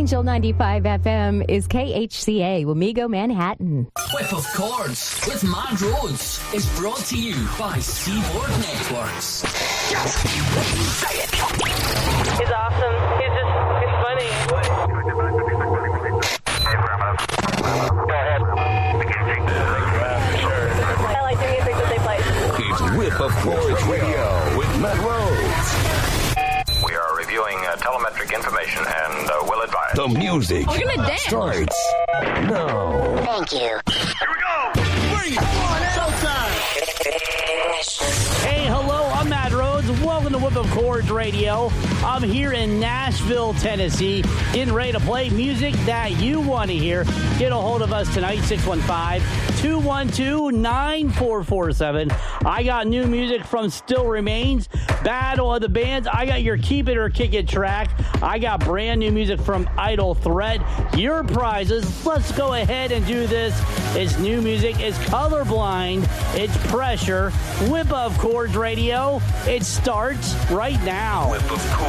Angel 95 FM is KHCA, Wamego, Manhattan. Whip of Chords with Matt Rhodes is brought to you by Seaboard Networks. He's awesome. He's funny. I like the music that they play. It's Whip of Chords Radio with Matt Rhodes. We are reviewing telemetric information and will advise. The music We're gonna dance. starts now. Thank you. Here we go! Bring it! Showtime! Hey, hello, I'm Matt Rhodes. Welcome to Whip of Chords Radio. I'm here in Nashville, Tennessee, getting ready to play music that you want to hear. Get a hold of us tonight, 615-212-9447. I got new music from Still Remains, Battle of the Bands. I got your Keep It or Kick It track. I got brand new music from Idle Threat. Your prizes. Let's go ahead and do this. It's new music. It's Colorblind. It's Pressure. Whip of Chords Radio. It starts right now. Whip of Chords.